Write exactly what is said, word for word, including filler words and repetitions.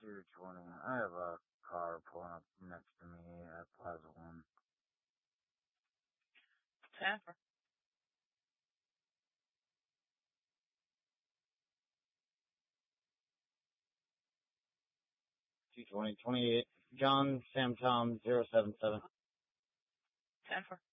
two twenty. I have a car pulling up next to me at Plaza One. ten for. two twenty, twenty-eight. John Sam Tom zero seven seven. ten for.